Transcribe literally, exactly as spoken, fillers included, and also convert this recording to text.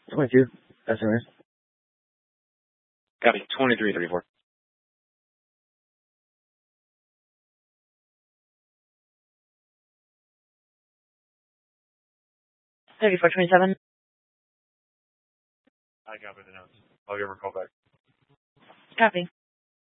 twenty-two. S M S. Copy. twenty-three thirty-four. thirty-four twenty-seven. I copy the notes. I'll give her a call back. Copy.